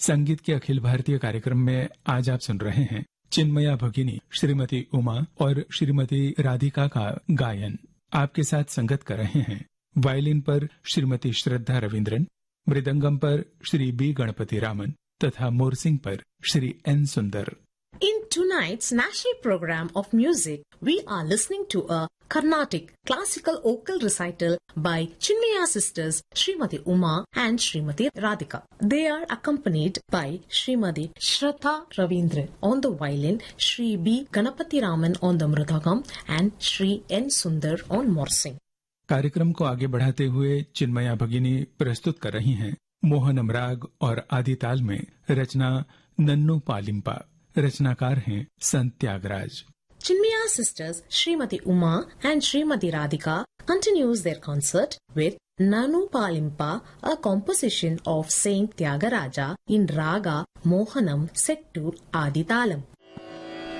संगीत के अखिल भारतीय कार्यक्रम में आज आप सुन रहे हैं चिन्मया भगिनी श्रीमती उमा और श्रीमती राधिका का गायन। आपके साथ संगत कर रहे हैं वायलिन पर श्रीमती श्रद्धा रविंद्रन, मृदंगम पर श्री बी गणपति रामन तथा मोरसिंग पर श्री एन सुंदर। In tonight's national program of music, we are listening to a Carnatic classical vocal recital by Chinmaya sisters Srimati Uma and Srimati Radhika. They are accompanied by Srimati Shraddha Ravindran on the violin, Shri B. Ganapati Raman on the mridangam and Shri N. Sundar on morsing. कार्यक्रम को आगे बढ़ाते हुए चिन्मया भगिनी प्रस्तुत कर रही हैं मोहनम राग और आदि ताल में रचना नन्नू पालिम्पा। रचनाकार हैं संत Tyagaraja. Chinmaya sisters Srimati Uma and Srimati Radhika continues their concert with Nanu Palimpa, a composition of Saint Tyagaraja in Raga Mohanam set to Adi Talam.